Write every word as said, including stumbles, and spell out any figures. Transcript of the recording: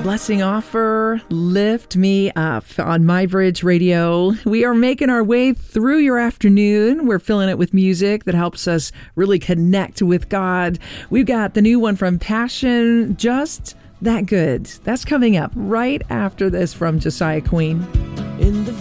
Blessing Offer, Lift Me Up on My Bridge Radio. We are making our way through your afternoon. We're filling it with music that helps us really connect with God. We've got the new one from Passion, Just That Good. That's coming up right after this from Josiah Queen. In the